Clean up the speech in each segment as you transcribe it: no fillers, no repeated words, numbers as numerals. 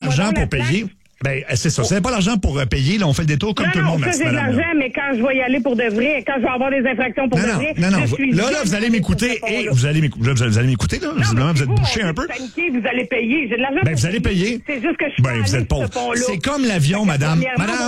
l'argent pour payer. Ben, c'est ça. Si vous n'avez pas l'argent pour payer, là, on fait le détour comme tout le monde. Non, ça, j'ai de l'argent, mais quand je vais y aller pour de vrai, quand je vais avoir des infractions pour de vrai... Non. Là, vous allez m'écouter et vous allez m'écouter, là. Visiblement, vous êtes bouché un peu. Vous allez payer. J'ai de l'argent. Ben, vous allez payer. C'est juste que je suis vous êtes pauvre. C'est comme l'avion, madame.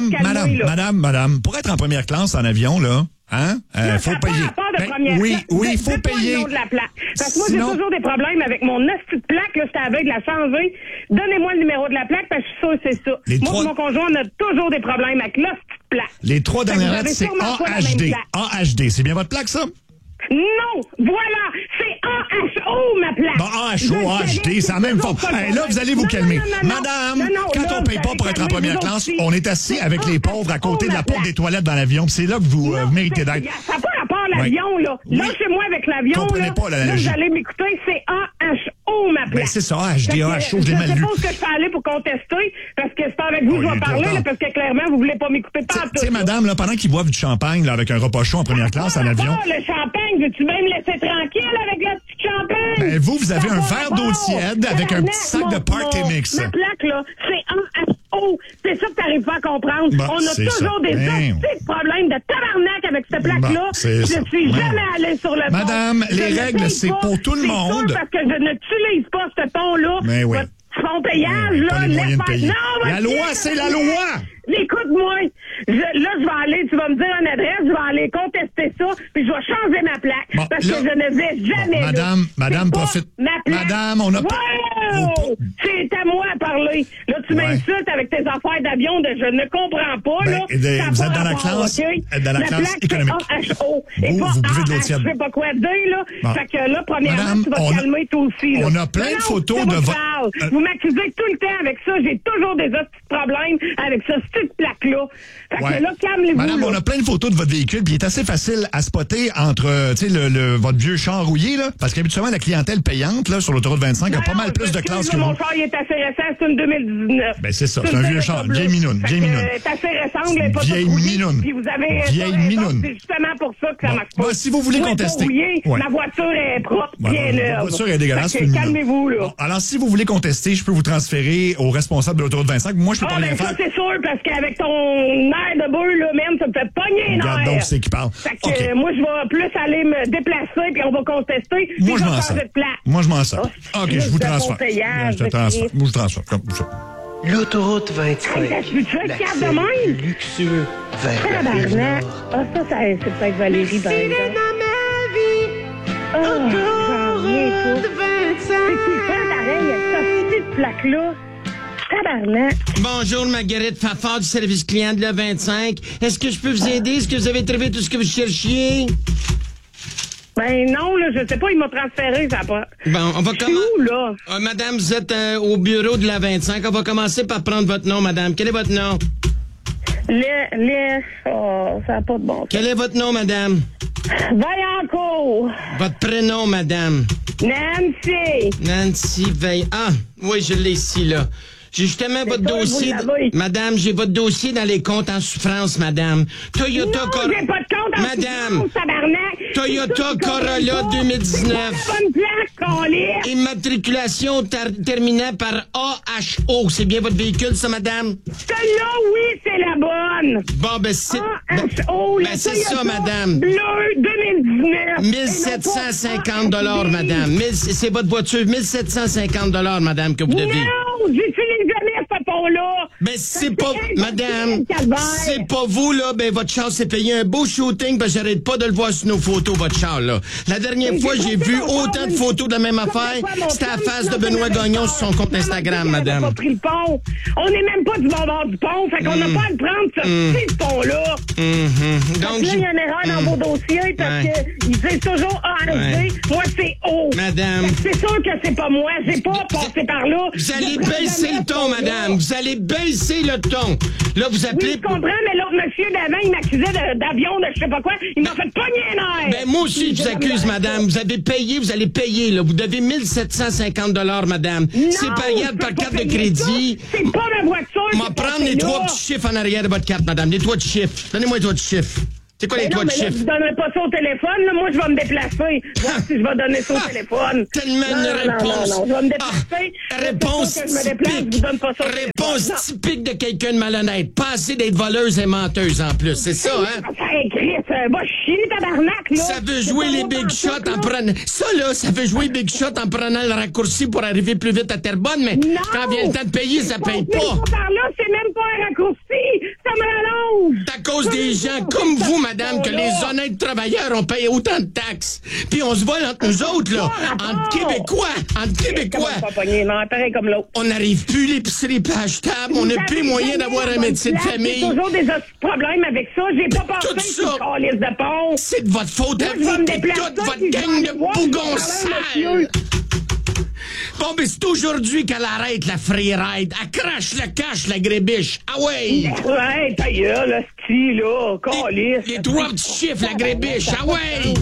Madame. Pour être en première classe en avion, là, hein? Faut payer. Oui, il faut payer. Parce que moi, j'ai toujours des problèmes avec mon petite plaque, là, j'étais aveugle de la changer. Donnez-moi le numéro de la plaque, parce que je suis sûre que c'est ça. Moi, mon conjoint, on a toujours des problèmes avec la petite plaque. Les 3 dernières lettres, c'est AHD. AHD, c'est bien votre plaque, ça? Non! Voilà! C'est AHO, ma plaque! Bon, AHO, AHD, c'est la même forme. Là, vous allez vous calmer. Madame, quand on paye pas pour être en première classe, on est assis avec les pauvres à côté de la porte des toilettes dans l'avion. C'est là que vous méritez d'être. Ça n'a pas rapport à l'avion, là. Lâchez-moi avec l'avion. Comprenez pas l'analogie. Là, vous allez m'écouter, c'est AHO, ma plaque. Ben, c'est ça, AHD, AHO, j'ai mal lu. Je suppose que je peux aller pour contester, parce que c'est pas avec vous que je vais parler, là, parce que clairement, vous voulez pas m'écouter tant. Tu sais, madame, là, pendant qu'ils boivent du champagne, là, avec un repas chaud en première classe en avion. Le champagne, veux-tu même me laisser tranquille avec la petite champagne? Ben, vous avez un verre d'eau tiède avec un petit sac de Party Mix. Ma plaque, là, c'est AHO. C'est ça que t'arrives pas à comprendre. On a toujours des petits problèmes de tabarnak avec cette plaque-là. Je suis jamais allé sur le pont. Madame, les règles, c'est pour tout le monde. C'est parce que je n'utilise pas ce pont-là. Mais oui. Son payage, là, la loi, c'est la loi! Écoute-moi, là, je vais aller, tu vas me dire une adresse, je vais aller contester ça, puis je vais changer ma plaque, parce que je ne vais jamais Madame, profite. Madame, on a... Wow! C'est à moi à parler. Là, tu m'insultes avec tes affaires d'avion de je ne comprends pas, là. Vous êtes dans la classe, dans la classe économique. AHO. Vous buvez de l'eau tiède. Je sais pas quoi dire, là. Fait que là, premièrement, tu vas te calmer toi aussi, là. On a plein de photos de votre... Vous m'accusez tout le temps avec ça. J'ai toujours des autres problèmes avec ça, cette plaque-là. Fait que là, calmez-vous. Madame, on a plein de photos de votre véhicule, puis il est assez facile à spotter entre, tu sais, votre vieux char rouillé, là. Parce qu'habituellement, la clientèle payante, là, sur l'autoroute 25, a pas mal plus de classe que vous. Mon char, il est assez récent, c'est une 2019. Ben, c'est ça, c'est un vieux char. Vieille minoune, vieille minoune. C'est assez récent, il n'est pas vieille minoune. Puis vous avez. Vieille minoune. C'est justement pour ça que ça marche pas. Si vous voulez contester. Ma voiture est propre, bien neuve. La voiture est dégueulasse. Calmez-vous, là. Alors, si vous voulez contester, je peux vous transférer au responsable de l'autoroute 25. Moi, je peux pas rien faire. Ça, c'est sûr, parce qu'avec ton air de boule, là, même, ça me fait pogner les nerfs. Regarde donc, c'est qui parle. Fait que moi, je vais plus aller me déplacer, puis on va contester. Moi, je m'en sors. Moi, je m'en sors. OK, je vous transfère. Je te transfère. Moi, je transfère. Comme ça. L'autoroute 25. L'accès luxueux vers la rive nord. Ça, c'est peut-être Valérie, par exemple. Autoroute 25. C'est pareil, cette petite plaque-là. Tabarnak. Bonjour, Marguerite Fafard du service client de la 25. Est-ce que je peux vous aider? Est-ce que vous avez trouvé tout ce que vous cherchiez? Ben non, là, je sais pas, il m'a transféré, ça pas. Bon, on va commencer. où, là? Madame, vous êtes au bureau de la 25. On va commencer par prendre votre nom, madame. Quel est votre nom? Ça n'a pas de bon sens. Quel est votre nom, madame? Vaillancourt. Votre prénom, madame? Nancy. Nancy Veil. Ah, oui, je l'ai ici, là. J'ai justement votre dossier. Madame, j'ai votre dossier dans les comptes en souffrance, madame. Toyota Corolla. J'ai pas de compte en souffrance, tabarnak. Toyota Corolla 2019. Immatriculation terminée par AHO. C'est bien votre véhicule, ça, madame? Celle-là, oui, c'est la bonne. Bon, ben, c'est... AHO, c'est ça, madame. Bleu 2019. 1750 madame. C'est votre voiture. 1750 madame, que vous devez. Non, j'utilise jamais ce pont-là. Ben, c'est pas... Madame, c'est pas vous, là. Ben, votre char s'est payé un beau shooting, ben, j'arrête pas de le voir sur nos photos, votre char, là. La dernière fois, j'ai vu autant de photos de la même affaire. C'était à la face de Benoît Gagnon sur son compte Instagram, madame. On n'a pas pris le pont. On n'est même pas du bord du pont, fait qu'on n'a pas à le prendre, ce petit pont-là. Donc, là, il y a une erreur dans vos dossiers, parce qu'ils disent toujours AHD. Moi, c'est O. Madame. C'est sûr que c'est pas moi. J'ai pas passé par là. Vous allez baisser le ton, madame. Vous allez baisser le ton. Là, vous appelez... Oui, je comprends, mais l'autre monsieur d'avant, il m'accusait d'avion, de je sais pas quoi. Il m'a fait pogner un air. Ben, moi aussi, je vous accuse, madame. Vous avez payé, vous allez payer, là. Vous devez 1750 madame. C'est payable par carte de crédit. C'est pas ma voiture. On va prendre les 3 petits chiffres en arrière de votre carte, madame. Les 3 petits chiffres. Donnez-moi les 3 petits chiffres. C'est quoi les trois de chiffres? Je donnerai pas ça au téléphone. Là. Moi, je vais me déplacer. Voir si je vais donner ça au téléphone. Tellement une réponse. Non, je vais me déplacer. Réponse que je me déplace, je vous donne pas ça au Réponse téléphone. typique de quelqu'un de malhonnête. Pas assez d'être voleuse et menteuse en plus. C'est ça, hein? Hey, Chris, va chier, tabarnak, là. Ça veut jouer les big shots en prenant... Ça veut jouer big shots en prenant le raccourci pour arriver plus vite à Terrebonne, mais quand vient le temps de payer, ça paye pas. Par là, c'est même pas un raccourci. Ça me rallonge. C'est à cause des gens comme vous, madame, que les honnêtes travailleurs ont payé autant de taxes. Puis on se vole entre nous autres, là. Entre Québécois. Pareil comme l'autre. On n'arrive plus l'épicerie pas achetable. On n'a plus moyen d'avoir un médecin de famille. J'ai toujours des problèmes avec ça. J'ai pas pensé que c'est une calice de pont. C'est de votre faute à vous, et toute votre gang de bougons sales. Bon, mais c'est aujourd'hui qu'elle arrête la free ride. Elle crache le cash, la grébiche. Ah ouais! Ouais, ta gueule, sti, là. Calice. Les trois petits chiffres, la grébiche. Ah ouais!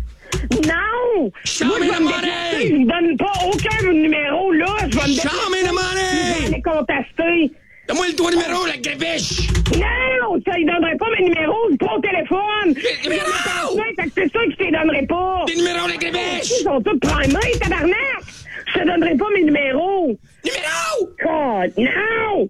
Non! Show me the money! Je ne donne pas aucun numéro, là. Je vais me Show me the money! Je vais aller contester. Donne-moi le trois numéro, la grébiche! Non! Ça, il donnerait pas mes numéros, pas au téléphone! Les numéros! C'est sûr que je te les donnerai pas! Des numéros, la grébiche! Ils sont tous primés, tabarnak! Je te donnerai pas mes numéros! Numéro! God, non!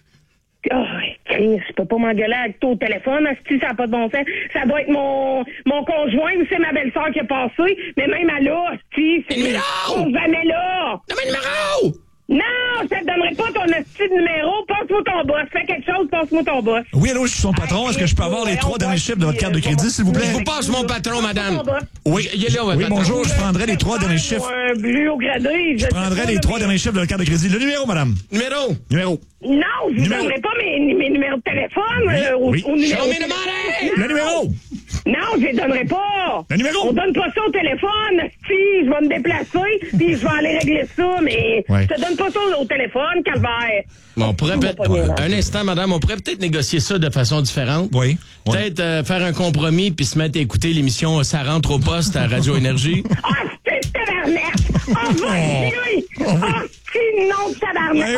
Oh, Chris, je peux pas m'engueuler avec toi au téléphone, si ça n'a pas de bon sens. Ça doit être mon conjoint ou c'est ma belle-sœur qui est passée, mais même à là, si, c'est numéro! jamais là! Donne-moi le numéro! Non, je te donnerai pas ton esti de numéro. Passe-moi ton boss. Fais quelque chose, passe-moi ton boss. Oui, allô, je suis son patron. Est-ce que je peux avoir les 3 derniers chiffres de votre carte de crédit, s'il vous plaît? Je vous passe mon patron, madame. Oui, il est là, votre patron. bonjour, je prendrai les 3 derniers chiffres. Un bleu au gradé. Je prendrai les 3 derniers chiffres de votre carte de crédit. Le numéro, madame. Numéro. Non, je ne donnerai pas mes numéros de téléphone au numéro. Show me the money! Le numéro! Non, je les donnerai pas. Le numéro! On donne pas ça au téléphone. Si, je vais me déplacer, puis je vais aller régler ça, mais je te donne pas ça au téléphone, calvaire. Bon, on pourrait un instant, madame, on pourrait peut-être négocier ça de façon différente. Oui. Peut-être faire un compromis puis se mettre à écouter l'émission Ça rentre au poste à Radio Énergie. Ah, c'est tabarnak! Ah, vas-y! Ah, c'est non, tabarnak!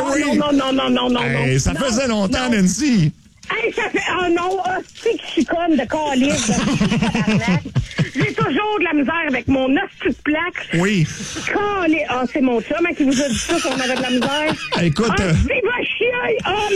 Non. Ça faisait longtemps, Nancy. Hey, ça fait... Oh non, c'est que je suis conne de calice de tabarnak. J'ai toujours de la misère avec mon hostie de plaque. Oui. Calice. Ah, c'est mon chum qui vous a dit ça qu'on avait de la misère. Écoute... Ah, c'est va chier!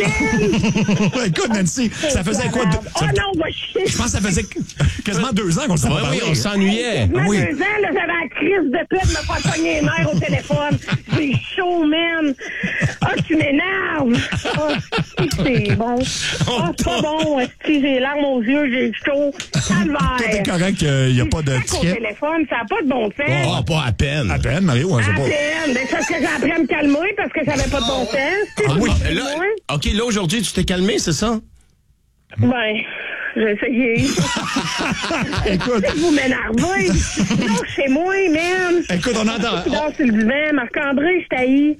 Oh, man! Écoute, Nancy, ça faisait quoi? Oh non, va chier! Je pense que ça faisait quasiment 2 ans qu'on s'en parlait. Oui, on s'ennuyait. Quasiment 2 ans, là, j'avais la crise de paix de me faire pogner les nerfs au téléphone. J'ai chaud, man! Ah, tu m'énerves! Ah, c'est bon. Ah, c'est pas bon. Si j'ai les larmes aux yeux, j'ai chaud. Calvaire. Tout est correct, il n'y a pas de au ticket. téléphone, ça n'a pas de bon sens. Ah, pas à peine. À peine, Mario, je sais À pas. peine. Ben, parce que j'ai appris à me calmer parce que ça n'avait pas de bon sens. Oui. OK, là, aujourd'hui, tu t'es calmé, c'est ça? Ben, j'ai essayé. Écoute. Vous m'énervez. Non, chez moi, man. Écoute, on entend. Je dors sur le divan. Marc-André, je t'haïs.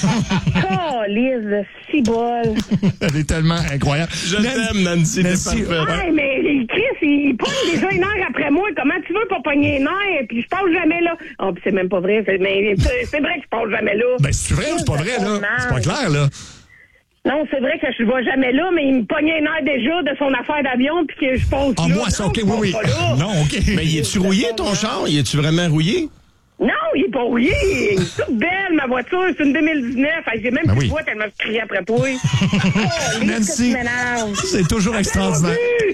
Calice de cibole. Elle est tellement incroyable. Je t'aime, Nancy, t'es parfaite. Ouais, mais Chris, il pogne déjà une heure après moi. Comment tu veux pas pogner une heure? Puis je passe jamais là. Oh, puis c'est même pas vrai. Mais c'est vrai que je passe jamais là. Ben, c'est vrai ou c'est pas vrai, là? C'est pas clair, là. Non, c'est vrai que je ne vais jamais là, mais il me pognait une heure déjà de son affaire d'avion, puis que je pose Ah, là. moi, ça, OK, oui. Non, OK. Mais y es-tu rouillé, ton char? Y es-tu vraiment rouillé? Non, il est pas rouillé. Il est toute belle, ma voiture. C'est une 2019. J'ai même plus de voix tellement je crie après toi. Oh, Nancy, c'est toujours extraordinaire.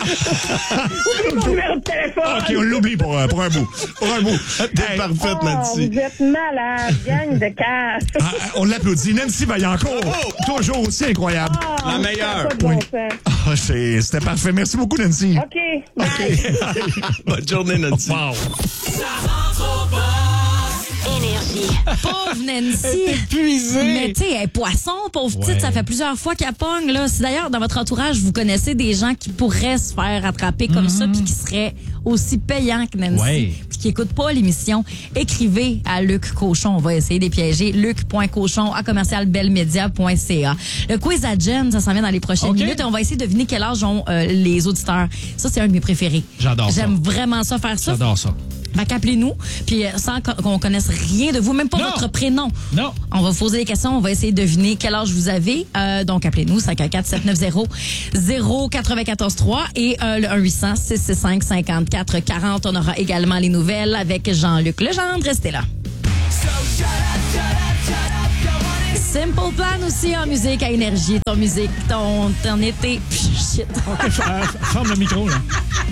Oublie mon numéro de téléphone. OK, on l'oublie pour un bout. T'es parfaite, Nancy. Vous êtes malade, gang de casse. On l'applaudit. Nancy Vaillancourt, toujours aussi incroyable. La meilleure. Pas de bon sens. C'était parfait. Merci beaucoup, Nancy. OK, bye. Bonne journée, Nancy. Wow. Énergie. Pauvre Nancy. Épuisée. Mais tu sais, elle est poisson, pauvre petite, ça fait plusieurs fois qu'elle pogne. Là. Si d'ailleurs, dans votre entourage, vous connaissez des gens qui pourraient se faire attraper comme ça puis qui seraient aussi payants que Nancy puis qui n'écoutent pas l'émission, écrivez à Luc Cochon. On va essayer de les piéger. luc.cochon@commercialbelmedia.ca. Le quiz à Jen, ça s'en vient dans les prochaines minutes et on va essayer de deviner quel âge ont les auditeurs. Ça, c'est un de mes préférés. J'adore ça. J'aime vraiment ça, faire ça. J'adore ça. Fait qu'appelez-nous, puis sans qu'on connaisse rien de vous, même pas votre prénom. Non. On va vous poser des questions, on va essayer de deviner quel âge vous avez. Donc, appelez-nous, 514-790-0943 et le 1-800-665-5440. On aura également les nouvelles avec Jean-Luc Legendre. Restez là. Simple Plan aussi en musique à énergie. Ton musique, ton été. Shit. OK, ferme le micro, là.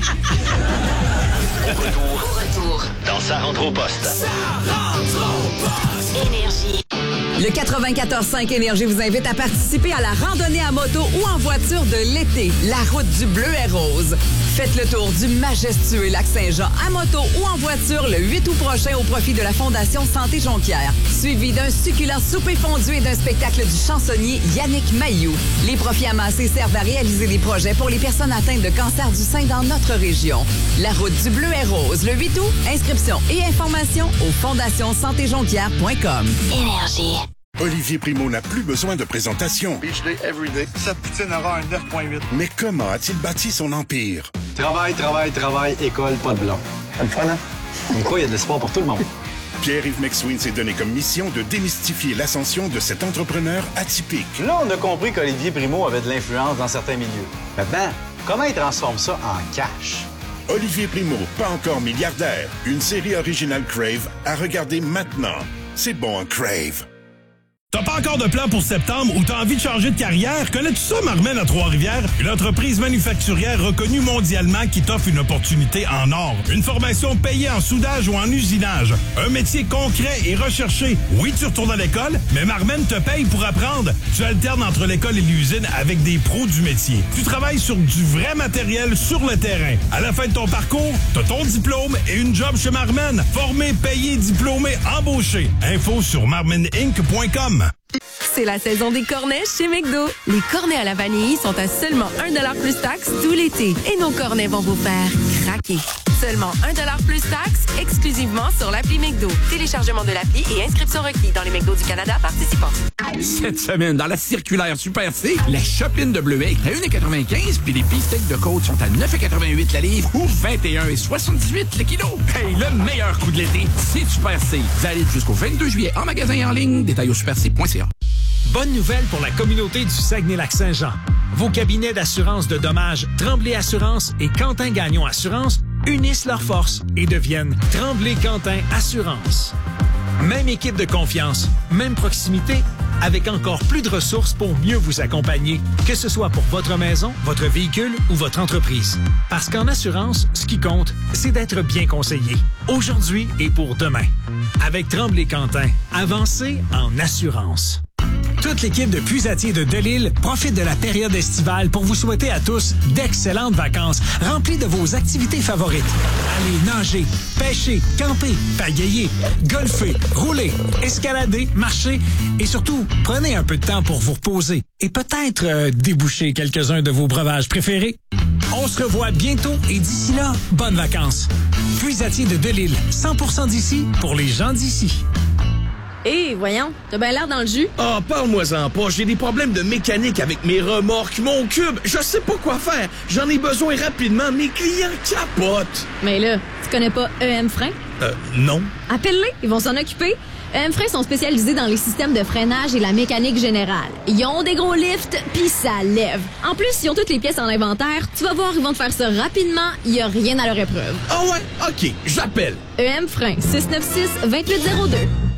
Au retour, dans Ça rentre au poste. Ça rentre au poste. Énergie. Le 94.5 Énergie vous invite à participer à la randonnée à moto ou en voiture de l'été, la route du bleu et rose. Faites le tour du majestueux Lac-Saint-Jean à moto ou en voiture le 8 août prochain au profit de la Fondation Santé Jonquière. Suivi d'un succulent souper fondu et d'un spectacle du chansonnier Yannick Mailloux. Les profits amassés servent à réaliser des projets pour les personnes atteintes de cancer du sein dans notre région. La route du bleu et rose le 8 août. Inscription et informations au fondationsantéjonquière.com. Énergie. Olivier Primo n'a plus besoin de présentation. Beach day, everyday. Sa poutine aura un 9.8. Mais comment a-t-il bâti son empire? Travail, école, pas de blanc. C'est le fun, hein? Mais quoi, il y a de l'espoir pour tout le monde. Pierre-Yves McSween s'est donné comme mission de démystifier l'ascension de cet entrepreneur atypique. Là, on a compris qu'Olivier Primo avait de l'influence dans certains milieux. Maintenant, comment il transforme ça en cash? Olivier Primo, pas encore milliardaire. Une série originale Crave à regarder maintenant. C'est bon, un Crave. T'as pas encore de plan pour septembre ou t'as envie de changer de carrière? Connais-tu ça, Marmen à Trois-Rivières? Une entreprise manufacturière reconnue mondialement qui t'offre une opportunité en or. Une formation payée en soudage ou en usinage. Un métier concret et recherché. Oui, tu retournes à l'école, mais Marmen te paye pour apprendre. Tu alternes entre l'école et l'usine avec des pros du métier. Tu travailles sur du vrai matériel sur le terrain. À la fin de ton parcours, t'as ton diplôme et une job chez Marmen. Formé, payé, diplômé, embauché. Info sur marmeninc.com. C'est la saison des cornets chez McDo. Les cornets à la vanille sont à seulement 1$ plus taxes tout l'été. Et nos cornets vont vous faire craquer. Seulement 1$ plus taxes, exclusivement sur l'appli McDo. Téléchargement de l'appli et inscription requis dans les McDo du Canada participants. Cette semaine, dans la circulaire Super C, la chopine de bleuet est à 1,95 puis les beefsteaks de côte sont à 9,88 la livre ou 21,78 le kilo. Hey, le meilleur coup de l'été, c'est Super C. Valide jusqu'au 22 juillet en magasin et en ligne. Détails au superc.ca. Bonne nouvelle pour la communauté du Saguenay-Lac-Saint-Jean. Vos cabinets d'assurance de dommages Tremblay Assurance et Quentin Gagnon Assurance unissent leurs forces et deviennent Tremblay Quentin Assurance. Même équipe de confiance, même proximité, avec encore plus de ressources pour mieux vous accompagner, que ce soit pour votre maison, votre véhicule ou votre entreprise. Parce qu'en assurance, ce qui compte, c'est d'être bien conseillé, aujourd'hui et pour demain. Avec Tremblay Quentin, avancez en assurance. Toute l'équipe de Puisatier de Delisle profite de la période estivale pour vous souhaiter à tous d'excellentes vacances remplies de vos activités favorites. Allez nager, pêcher, camper, pagayer, golfer, rouler, escalader, marcher et surtout, prenez un peu de temps pour vous reposer et peut-être déboucher quelques-uns de vos breuvages préférés. On se revoit bientôt et d'ici là, bonnes vacances. Puisatier de Delisle, 100% d'ici pour les gens d'ici. Hé, voyons, t'as bien l'air dans le jus. Ah, parle-moi-en pas. J'ai des problèmes de mécanique avec mes remorques, mon cube. Je sais pas quoi faire. J'en ai besoin rapidement. Mes clients capotent. Mais là, tu connais pas EM Frein? Non. Appelle-les, ils vont s'en occuper. EM Frein sont spécialisés dans les systèmes de freinage et la mécanique générale. Ils ont des gros lifts, puis ça lève. En plus, ils ont toutes les pièces en inventaire. Tu vas voir, ils vont te faire ça rapidement. Il y a rien à leur épreuve. Ah ouais? OK, j'appelle. EM Frein, 696-2802.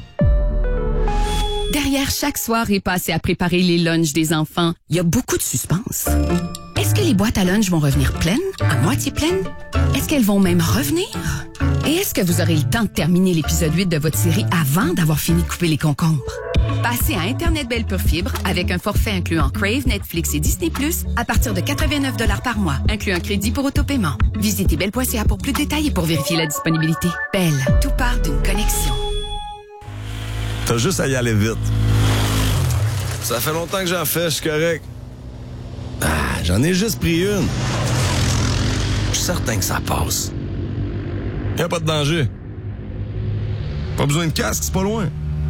Derrière chaque soirée passée à préparer les lunchs des enfants, il y a beaucoup de suspense. Est-ce que les boîtes à lunch vont revenir pleines, à moitié pleines? Est-ce qu'elles vont même revenir? Et est-ce que vous aurez le temps de terminer l'épisode 8 de votre série avant d'avoir fini de couper les concombres? Passez à Internet Belle Pure Fibre avec un forfait incluant Crave, Netflix et Disney+, à partir de 89$ par mois, inclut un crédit pour autopaiement. Visitez belle.ca pour plus de détails et pour vérifier la disponibilité. Belle, tout part d'une connexion. T'as juste à y aller vite. Ça fait longtemps que j'en fais, je suis correct. Ah, j'en ai juste pris une. Je suis certain que ça passe. Y'a pas de danger. Pas besoin de casque, c'est pas loin.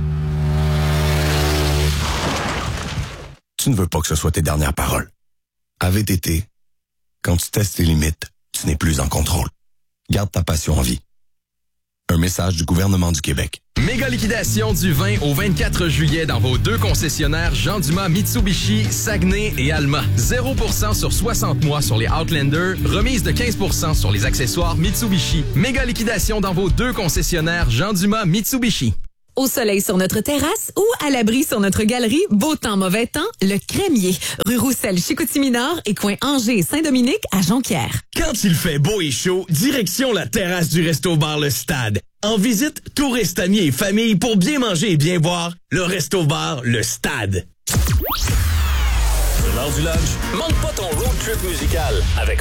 Tu ne veux pas que ce soit tes dernières paroles. À VTT, quand tu testes tes limites, tu n'es plus en contrôle. Garde ta passion en vie. Un message du gouvernement du Québec. Méga liquidation du 20 au 24 juillet dans vos 2 concessionnaires Jean Dumas Mitsubishi, Saguenay et Alma. 0% sur 60 mois sur les Outlander. Remise de 15% sur les accessoires Mitsubishi. Méga liquidation dans vos 2 concessionnaires Jean Dumas Mitsubishi. Au soleil sur notre terrasse ou à l'abri sur notre galerie, beau temps, mauvais temps, le Crémier. Rue Roussel, Chicoutimi-Nord et coin Angers et Saint-Dominique à Jonquière. Quand il fait beau et chaud, direction la terrasse du Resto-Bar Le Stade. En visite, touristes, amis et familles pour bien manger et bien boire, le Resto-Bar Le Stade. C'est l'heure du lunch. Manque pas ton road trip musical avec